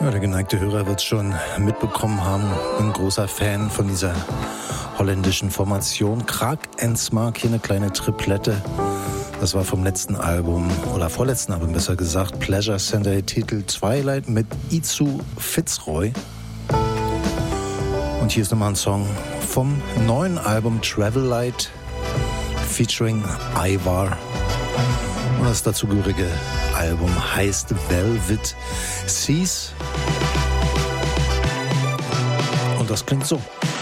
Ja, der geneigte Hörer wird es schon mitbekommen haben. Bin ein großer Fan von dieser holländischen Formation. Krag en Smaak, hier eine kleine Triplette. Das war vom letzten Album, oder vorletzten Album besser gesagt, Pleasure Center, der Titel Twilight mit Izu Fitzroy. Und hier ist nochmal ein Song vom neuen Album Travel Light featuring Ivar. Und das dazugehörige Album heißt Velvet Seas. Und das klingt so.